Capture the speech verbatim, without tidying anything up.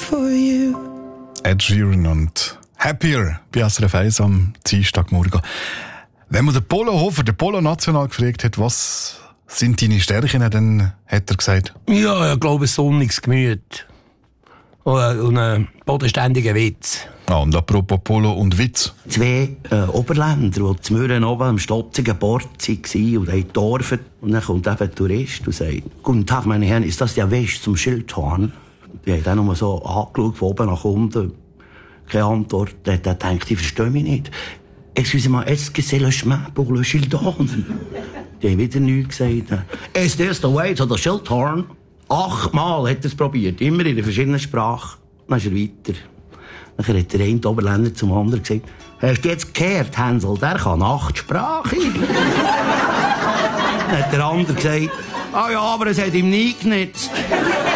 for you. Ed Sheeran und Happier bei S R F eins am Dienstagmorgen. Wenn man den Polo Hofer, den Polo National gefragt hat, was sind deine Stärken, dann hat er gesagt: Ja, ich glaube, ein sonniges Gemüt. Und einen bodenständigen Witz. Ah, und apropos Polo und Witz. Zwei äh, Oberländer, die zu Mürren oben am stotzigen Bord waren und haben gedorfen. Und dann kommt eben ein Tourist und sagt: Guten Tag, meine Herren, ist das der Weg zum Schildhorn? Die haben dann nur so angeschaut, von oben nach unten. Keine Antwort. Der hat gedacht, ich verstehe mich nicht. Excusez-moi, est-ce que c'est le chemin pour le Schildhorn? Die haben wieder nichts gesagt. Ist das der Weg zu der Schildhorn? Achtmal hat er es probiert, immer in einer verschiedenen Sprache. Dann ist er weiter. Dann hat der eine Oberländer zum anderen gesagt: Hast du jetzt gehört, Hänsel, der kann acht Sprachen. Dann hat der andere gesagt: Ah ja, aber es hat ihm nie genützt.